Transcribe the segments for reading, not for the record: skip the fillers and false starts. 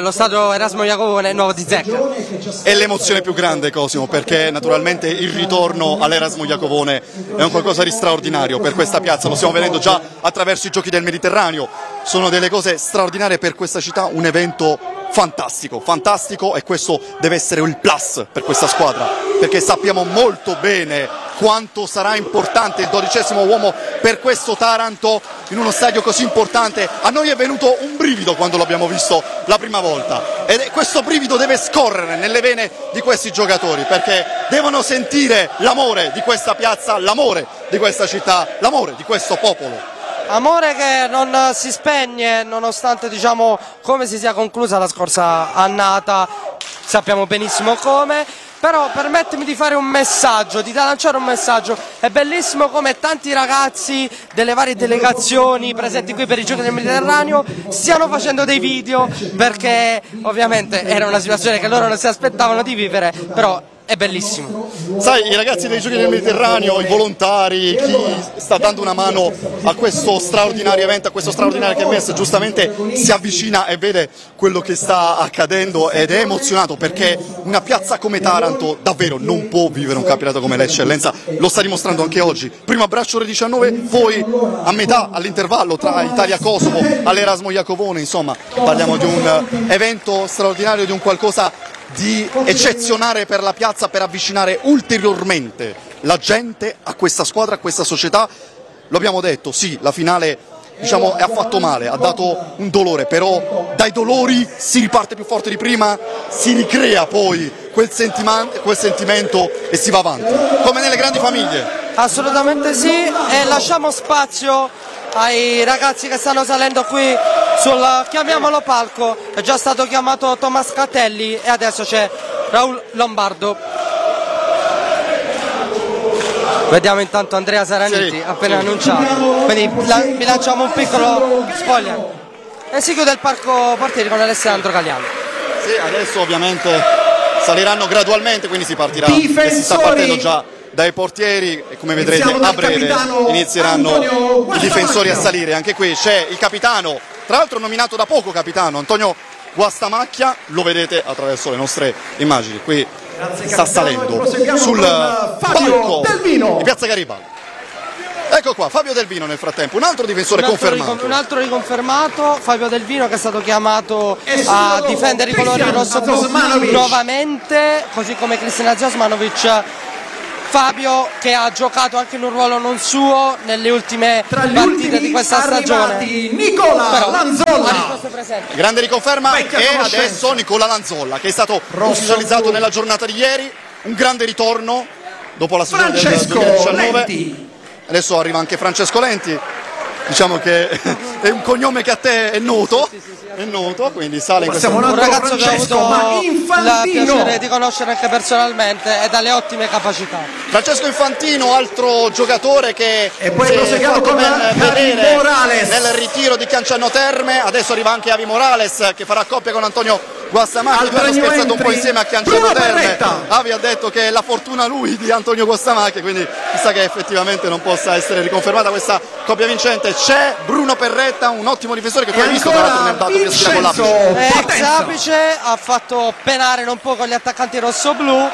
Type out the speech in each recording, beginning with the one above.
allo stadio Erasmo Iacovone nuovo di Zecca. È l'emozione più grande, Cosimo, perché naturalmente il ritorno all'Erasmo Iacovone è un qualcosa di straordinario per questa piazza, lo stiamo vedendo già attraverso i giochi del Mediterraneo, sono delle cose straordinarie per questa città, un evento fantastico, fantastico, e questo deve essere il plus per questa squadra, perché sappiamo molto bene quanto sarà importante il 12° uomo per questo Taranto in uno stadio così importante. A noi è venuto un brivido quando l'abbiamo visto la prima volta, e questo brivido deve scorrere nelle vene di questi giocatori, perché devono sentire l'amore di questa piazza, l'amore di questa città, l'amore di questo popolo. Amore che non si spegne nonostante, diciamo, come si sia conclusa la scorsa annata, sappiamo benissimo come. Però permettimi di fare un messaggio, di lanciare un messaggio. È bellissimo come tanti ragazzi delle varie delegazioni presenti qui per i Giochi del Mediterraneo stiano facendo dei video, perché ovviamente era una situazione che loro non si aspettavano di vivere, però è bellissimo. Sai, i ragazzi dei Giochi del Mediterraneo, i volontari, chi sta dando una mano a questo straordinario evento, a questo straordinario kermesse, giustamente si avvicina e vede quello che sta accadendo ed è emozionato, perché una piazza come Taranto davvero non può vivere un campionato come l'eccellenza, lo sta dimostrando anche oggi. Primo abbraccio ore 19, poi a metà, all'intervallo tra Italia-Kosovo all'Erasmo Iacovone, insomma parliamo di un evento straordinario, di un qualcosa di eccezionale per la piazza, per avvicinare ulteriormente la gente a questa squadra, a questa società. Lo abbiamo detto, sì, la finale, diciamo, ha fatto male, ha dato un dolore, però dai dolori si riparte più forte di prima, si ricrea poi quel sentimento e si va avanti, come nelle grandi famiglie. Assolutamente sì, e lasciamo spazio ai ragazzi che stanno salendo qui sul, chiamiamolo palco. È già stato chiamato Tomas Catelli e adesso c'è Raul Lombardo. Vediamo intanto Andrea Saraniti, sì, appena annunciato, quindi vi lanciamo un piccolo spoiler. E si chiude il parco portieri con Alessandro Galliano. Sì, adesso ovviamente saliranno gradualmente, quindi si partirà, e si sta partendo già dai portieri, e come vedrete a breve inizieranno i difensori a salire. Anche qui c'è il capitano, tra l'altro nominato da poco capitano, Antonio Guastamacchia, lo vedete attraverso le nostre immagini, qui sta salendo sul palco di Piazza Garibaldi. Ecco qua, Fabio Del Vino nel frattempo, un altro difensore confermato. Un altro riconfermato, Fabio Del Vino, che è stato chiamato a difendere i colori rossoblu nuovamente, così come Kristina Zosmanovic. Fabio che ha giocato anche in un ruolo non suo nelle ultime partite di questa stagione. Nicola Lanzolla, grande riconferma, e adesso Nicola Lanzolla, che è stato ufficializzato nella giornata di ieri, un grande ritorno dopo la stagione del 2019. Adesso arriva anche Francesco Lenti, diciamo che è un cognome che a te è noto. È noto, quindi sale in questo un ragazzo che ho avuto il piacere di conoscere anche personalmente e dalle ottime capacità. Francesco Infantino, altro giocatore che e poi proseguiamo con vedere Morales nel ritiro di Canciano Terme. Adesso arriva anche Avi Morales che farà coppia con Antonio Guastamacchi, hanno scherzato un po' insieme a Canciano Terme. Avi ha detto che è la fortuna lui di Antonio Guastamacchi, quindi chissà che effettivamente non possa essere riconfermata questa coppia vincente. C'è Bruno Perretta, un ottimo difensore che tu hai visto tra l'altro nel dato che si con l'Apice. Ex Apice, ha fatto penare non poco gli attaccanti rossoblu.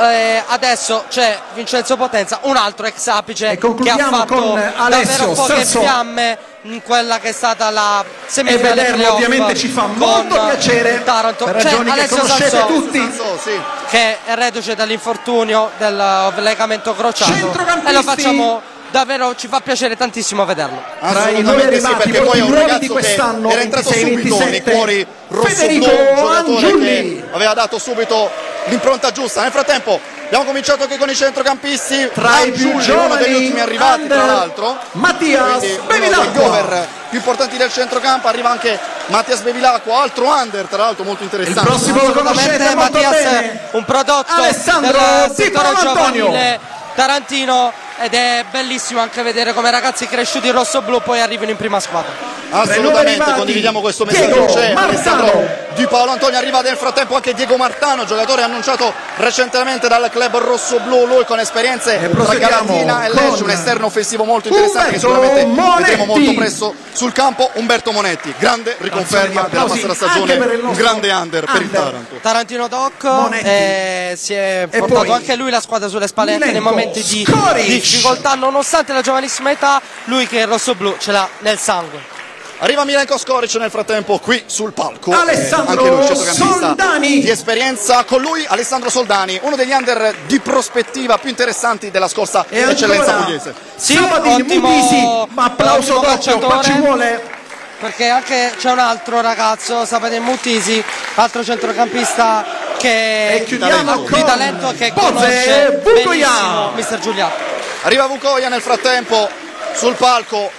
Adesso c'è Vincenzo Potenza, un altro ex Apice che ha fatto davvero poche fiamme in quella che è stata la semifinale playoff. Ovviamente ci fa molto piacere Taranto. Per ragioni che conoscete tutti, che è reduce dall'infortunio del legamento crociato, e lo facciamo davvero, ci fa piacere tantissimo vederlo. Assolutamente sì, perché poi è un ragazzo che era entrato subito nei cuori rossoblu, un giocatore che aveva dato subito l'impronta giusta. Nel frattempo abbiamo cominciato anche con i centrocampisti, tra i più giovani, uno degli ultimi arrivati tra l'altro, Mattias Bevilacqua, uno dei cover più importanti del centrocampo. Arriva anche Mattias Bevilacqua, altro under tra l'altro molto interessante. Il prossimo lo conoscete molto Mattias, bene, un prodotto Alessandro del Di settore Antonio giovanile tarantino, ed è bellissimo anche vedere come ragazzi cresciuti in rossoblu poi arrivino in prima squadra. Assolutamente, condividiamo questo messaggio. C'è Alessandro Di Paolo Antonio, arriva nel frattempo anche Diego Martano, giocatore annunciato recentemente dal club rossoblu, lui con esperienze tra Galatina e Lecce, un esterno offensivo molto interessante che sicuramente vedremo molto presto sul campo. Umberto Monetti, grande riconferma della passata stagione, un grande under per il Taranto. Tarantino Doc si è portato anche lui la squadra sulle spalle anche nei momenti di difficoltà, nonostante la giovanissima età, lui che il rossoblu ce l'ha nel sangue. Arriva Milenko Skoric nel frattempo qui sul palco. Alessandro anche lui centrocampista Soldani di esperienza. Con lui Alessandro Soldani, uno degli under di prospettiva più interessanti della scorsa eccellenza pugliese. Sì, Sabatini Mutisi, ma applauso doppio, qua ci vuole. Perché anche c'è un altro ragazzo, Sabatini Mutisi, altro centrocampista che di talento che Boze conosce Vukoia. benissimo Mister Giuliano. Arriva Vukoia nel frattempo sul palco.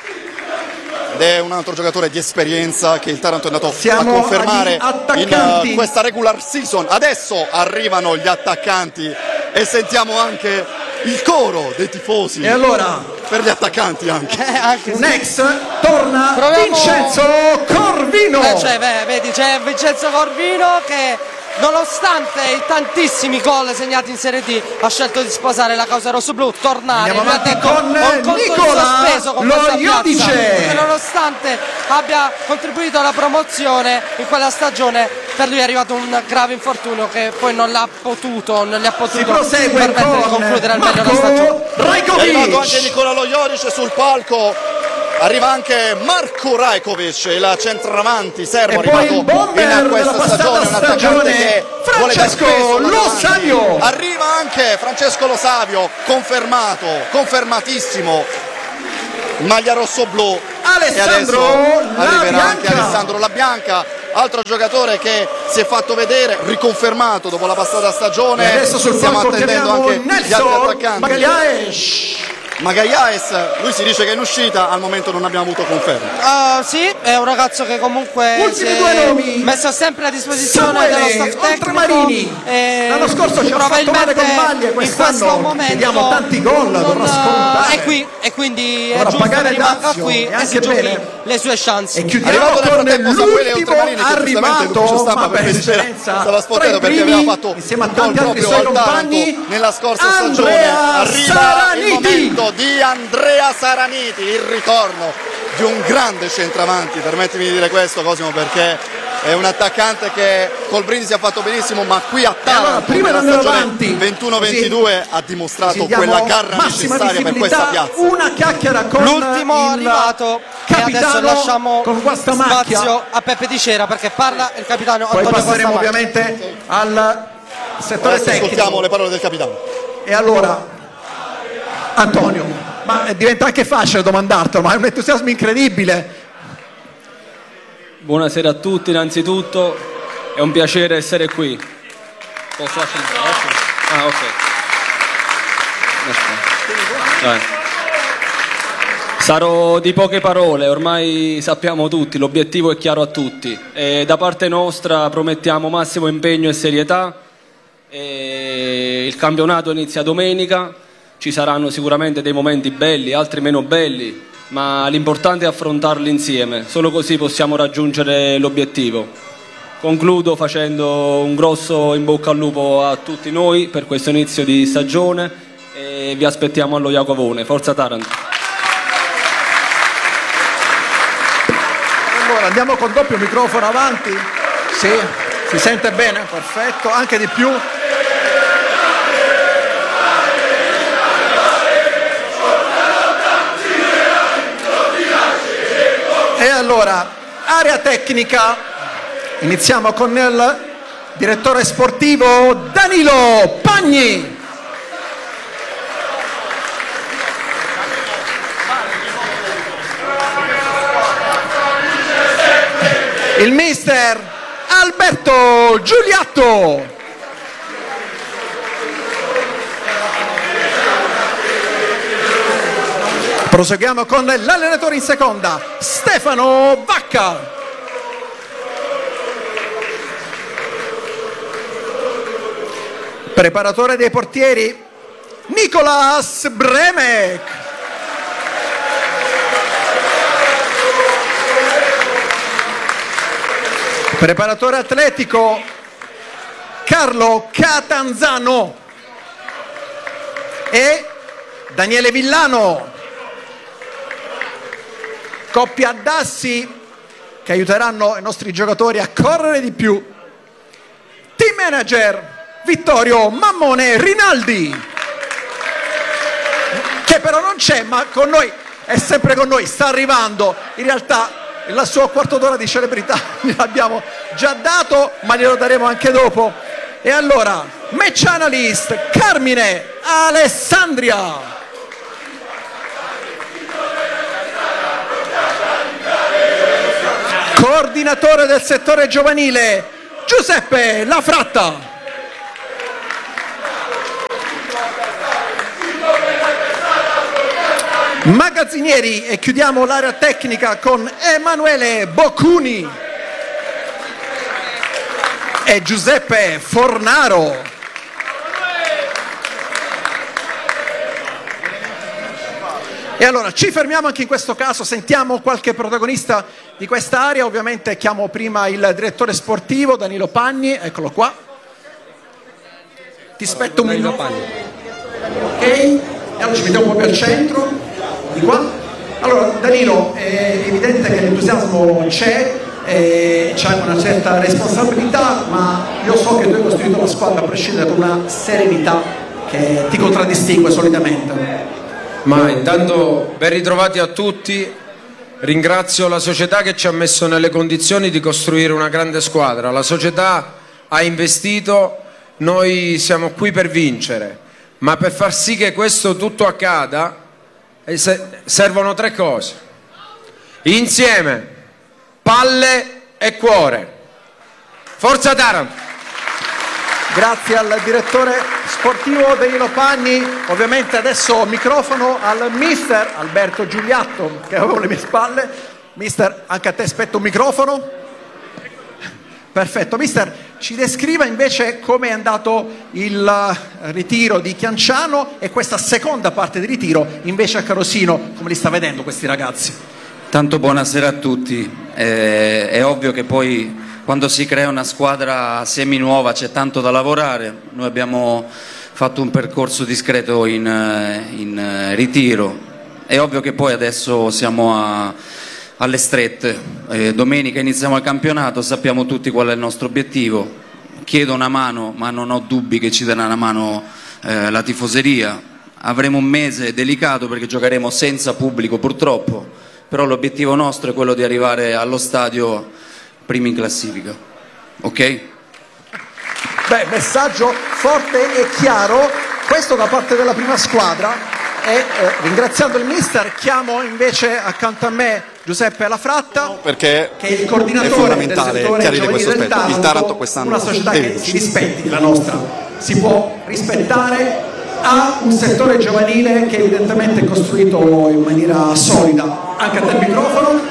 Ed è un altro giocatore di esperienza che il Taranto è andato a confermare in questa regular season. Adesso arrivano gli attaccanti e sentiamo anche il coro dei tifosi. E allora per gli attaccanti anche un ex torna. Proviamo. Vincenzo Corvino. Vedi, c'è Vincenzo Corvino che nonostante i tantissimi gol segnati in Serie D ha scelto di sposare la causa rossoblu, tornare. Andiamo avanti detto, con Nicola sospeso con questa Loiodice, piazza, nonostante abbia contribuito alla promozione in quella stagione, per lui è arrivato un grave infortunio che poi non gli ha potuto permettere di concludere al meglio la stagione. È arrivato anche Nicola Loiodice sul palco. Arriva anche Marko Rajkovic, il centravanti serbo, arrivato in questa stagione, un attaccante che vuole dar peso Lo Savio. Arriva anche Francesco Lo Savio, confermatissimo, maglia rossoblu. Alessandro e adesso arriverà Labianca. anche Alessandro Labianca, altro giocatore che si è fatto vedere, riconfermato dopo la passata stagione. E adesso sul stiamo palco attendendo anche gli altri Nelson attaccanti. Magallaes, lui si dice che è in uscita, al momento non abbiamo avuto conferma. Sì, è un ragazzo che comunque Ultimi si due è nomi. messo sempre a disposizione dello staff tecnico. L'anno scorso ci ha fatto male con Maglie, in questo quest'anno momento chiediamo tanti gol, dovrà scontare. è qui e quindi Dovrà è giusto pagare che rimanga dazio, qui e e anche si giochi bene. le sue chance. E chiudiamo Arrivato nel con frattempo Samuele l'ultimo Oltremarini, che giustamente l'ufficio arrivato, stampa ma per per Pescara esperienza stava sportello tra i perché primi, aveva fatto insieme a un gol tanti altri proprio suoi al Taranto compagni, nella scorsa Andrea stagione. Arriva Saraniti. il momento di Andrea Saraniti, il ritorno di un grande centravanti, permettimi di dire questo Cosimo, perché è un attaccante che col Brindisi ha fatto benissimo, ma qui a Taranto allora, prima nella di andare stagione avanti, 21-22 ha dimostrato diamo quella garra massima necessaria per questa visibilità. piazza. Una chiacchiera con L'ultimo il arrivato e adesso capitano lasciamo con Guastamacchia. spazio a Peppe Di Cera perché parla il capitano Poi Antonio passeremo Guastamacchia. ovviamente al settore Adesso tecnico. ascoltiamo le parole del capitano. E allora, Antonio, ma diventa anche facile domandartelo, ma è un entusiasmo incredibile. Buonasera a tutti, innanzitutto è un piacere essere qui. Posso lasciare? Ah, ok. Dai. Sarò di poche parole, ormai sappiamo tutti, l'obiettivo è chiaro a tutti. E da parte nostra promettiamo massimo impegno e serietà. E il campionato inizia domenica, ci saranno sicuramente dei momenti belli, altri meno belli, ma l'importante è affrontarli insieme, solo così possiamo raggiungere l'obiettivo. Concludo facendo un grosso in bocca al lupo a tutti noi per questo inizio di stagione e vi aspettiamo allo Iacovone. Forza Taranto! Allora andiamo con doppio microfono avanti. Sì, si sente bene? Perfetto, anche di più. E allora, area tecnica, iniziamo con il direttore sportivo Danilo Pagni. Il mister Alberto Giuliatto. Proseguiamo con l'allenatore in seconda, Stefano Vacca. Preparatore dei portieri, Nicolas Bremek. Preparatore atletico Carlo Catanzano e Daniele Villano. Coppia d'assi che aiuteranno i nostri giocatori a correre di più. Team manager Vittorio Mammone Rinaldi, che però non c'è, ma con noi è sempre con noi, sta arrivando. In realtà il suo quarto d'ora di celebrità gliel'abbiamo già dato, ma glielo daremo anche dopo. E allora, match analyst Carmine Alessandria. Coordinatore del settore giovanile Giuseppe Lafratta. Magazzinieri, e chiudiamo l'area tecnica con Emanuele Boccuni e Giuseppe Fornaro. E allora ci fermiamo anche in questo caso, sentiamo qualche protagonista di questa area. Ovviamente chiamo prima il direttore sportivo Danilo Pagni, eccolo qua. Ti spetto un minuto. Ok, e allora ci mettiamo un po' più al centro, di qua. Allora Danilo, è evidente che l'entusiasmo c'è, c'è una certa responsabilità, ma io so che tu hai costruito la squadra a prescindere con una serenità che ti contraddistingue solitamente. Ma intanto ben ritrovati a tutti, ringrazio la società che ci ha messo nelle condizioni di costruire una grande squadra. La società ha investito, noi siamo qui per vincere, ma per far sì che questo tutto accada servono tre cose: insieme, palle e cuore. Forza Taranto! Grazie al direttore sportivo Danilo Pagni. Ovviamente adesso microfono al mister Alberto Giuliatto, che avevo alle mie spalle. Mister, anche a te spetta un microfono. Perfetto. Mister, ci descriva invece come è andato il ritiro di Chianciano e questa seconda parte di ritiro invece a Carosino, come li sta vedendo questi ragazzi? Tanto buonasera a tutti. È ovvio che poi quando si crea una squadra semi nuova c'è tanto da lavorare. Noi abbiamo fatto un percorso discreto in ritiro. È ovvio che poi adesso siamo alle strette. Domenica iniziamo il campionato, sappiamo tutti qual è il nostro obiettivo. Chiedo una mano, ma non ho dubbi che ci darà una mano la tifoseria. Avremo un mese delicato perché giocheremo senza pubblico purtroppo, però l'obiettivo nostro è quello di arrivare allo stadio primi in classifica, ok? Beh, messaggio forte e chiaro, questo da parte della prima squadra. E ringraziando il mister, chiamo invece accanto a me Giuseppe Lafratta, perché che è il coordinatore è fondamentale del settore chiarire giovanile questo del aspetto. Il Taranto quest'anno una società deve che si vincere. rispetti, la nostra si può rispettare, ha un settore giovanile che evidentemente è costruito in maniera solida. Anche a te il microfono.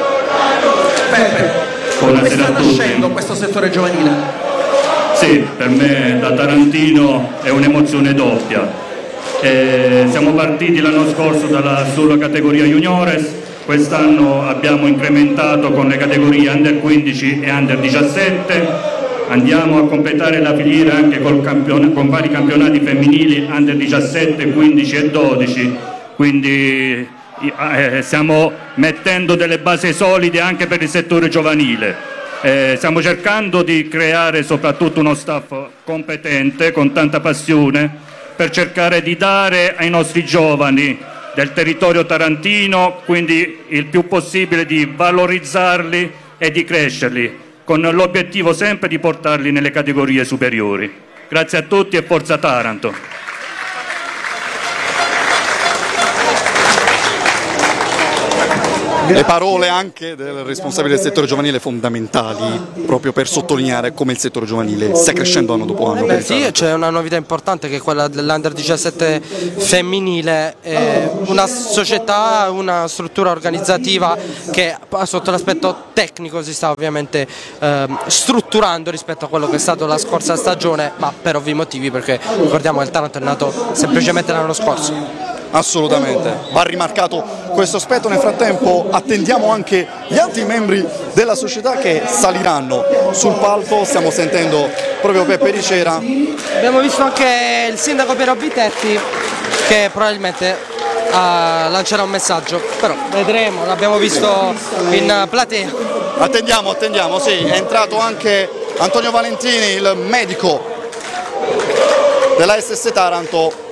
Peppe, come sta nascendo questo settore giovanile? Sì, per me da tarantino è un'emozione doppia. Siamo partiti l'anno scorso dalla sola categoria juniores, quest'anno abbiamo incrementato con le categorie under 15 e under 17, andiamo a completare la filiera anche con vari campionati femminili under 17, 15 e 12, quindi stiamo mettendo delle basi solide anche per il settore giovanile. Stiamo cercando di creare soprattutto uno staff competente, con tanta passione, per cercare di dare ai nostri giovani del territorio tarantino, quindi il più possibile di valorizzarli e di crescerli, con l'obiettivo sempre di portarli nelle categorie superiori. Grazie a tutti e Forza Taranto! Le parole anche del responsabile del settore giovanile fondamentali, proprio per sottolineare come il settore giovanile sta crescendo anno dopo anno. Beh, sì, c'è una novità importante che è quella dell'Under 17 femminile, una società, una struttura organizzativa che sotto l'aspetto tecnico si sta ovviamente strutturando rispetto a quello che è stato la scorsa stagione, ma per ovvi motivi, perché ricordiamo che il Taranto è nato semplicemente l'anno scorso. Assolutamente, va rimarcato questo aspetto. Nel frattempo attendiamo anche gli altri membri della società che saliranno sul palco. Stiamo sentendo proprio Peppe Ricera. Abbiamo visto anche il sindaco Piero Bitetti che probabilmente lancerà un messaggio, però vedremo, l'abbiamo visto in platea. Attendiamo, sì, è entrato anche Antonio Valentini, il medico della SS Taranto.